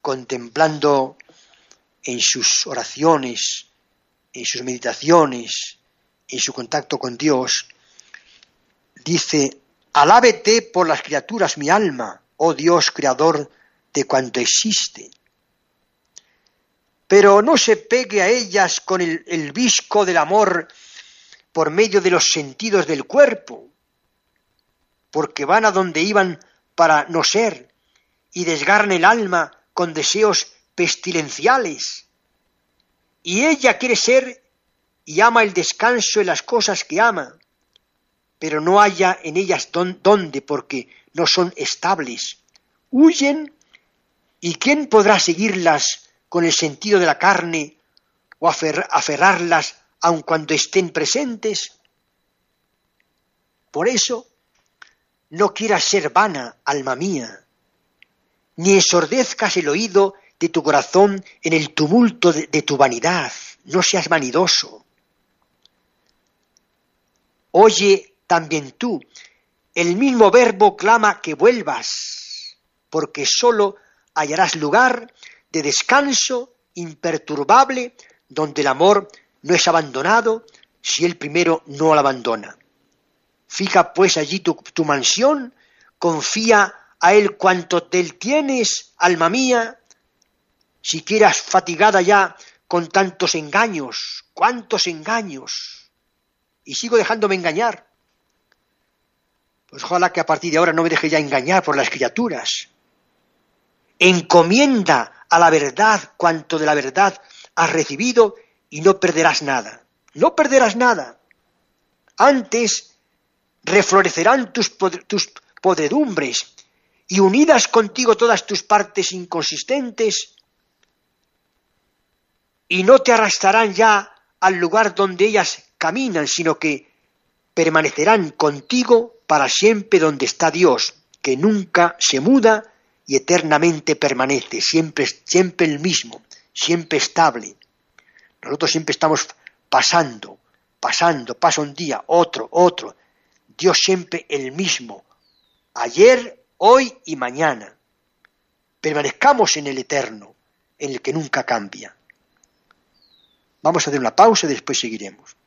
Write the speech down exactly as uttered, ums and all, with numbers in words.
contemplando en sus oraciones, en sus meditaciones, en su contacto con Dios, dice: alábete por las criaturas mi alma, oh Dios creador de cuanto existe. Pero no se pegue a ellas con el, el visco del amor por medio de los sentidos del cuerpo, porque van a donde iban para no ser y desgarran el alma con deseos pestilenciales. Y ella quiere ser y ama el descanso en las cosas que ama, pero no halla en ellas don, dónde, porque no son estables. Huyen, ¿y quién podrá seguirlas con el sentido de la carne o afer, aferrarlas aun cuando estén presentes? Por eso, no quieras ser vana, alma mía, ni ensordezcas el oído de tu corazón en el tumulto de, de tu vanidad. No seas vanidoso. Oye también tú, el mismo verbo clama que vuelvas, porque sólo hallarás lugar de descanso imperturbable donde el amor no es abandonado si el primero no lo abandona. Fija pues allí tu, tu mansión, confía a él cuanto de él tienes, alma mía, siquiera fatigada ya con tantos engaños, cuántos engaños, y sigo dejándome engañar. Pues ojalá que a partir de ahora no me deje ya engañar por las criaturas. Encomienda a la verdad cuanto de la verdad has recibido y no perderás nada. No perderás nada. Antes reflorecerán tus, pod- tus podredumbres y unidas contigo todas tus partes inconsistentes, y no te arrastrarán ya al lugar donde ellas caminan, sino que permanecerán contigo para siempre donde está Dios, que nunca se muda y eternamente permanece, siempre, siempre el mismo, siempre estable. Nosotros siempre estamos pasando, pasando, pasa un día, otro, otro. Dios siempre el mismo, ayer, hoy y mañana. Permanezcamos en el eterno, en el que nunca cambia. Vamos a hacer una pausa y después seguiremos.